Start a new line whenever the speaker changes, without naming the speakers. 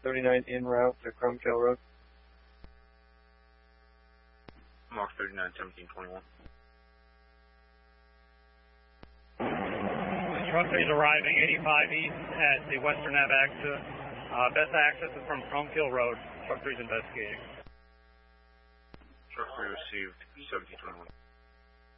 39 en route to Crumpkill Road.
Mark 39, 1721.
Truck is arriving 85 east at the Western Ave exit. Best access is from Crumpkill Road. Truck 3 is investigating.
Truck 3 received 1721.